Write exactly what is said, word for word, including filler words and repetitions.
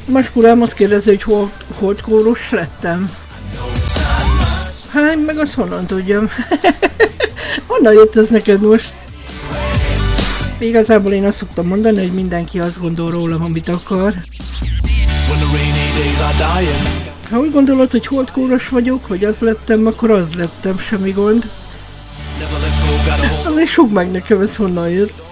Maskulám azt kérdezi, hogy hol, holdkórus lettem. Hát meg azt honnan tudjam. Honnan jött ez neked most? Igazából én azt szoktam mondani, hogy mindenki azt gondol rólam, amit akar. Ha úgy gondolod, hogy holdkóros vagyok, vagy az lettem, akkor az lettem, semmi gond. Azért súg meg nekem, ez honnan jött.